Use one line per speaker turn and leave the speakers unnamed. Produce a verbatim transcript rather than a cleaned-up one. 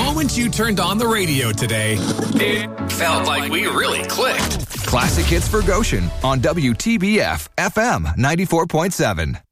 moment you turned on the radio today, it felt like we really clicked.
Classic hits for Goshen on W T B F F M ninety-four point seven.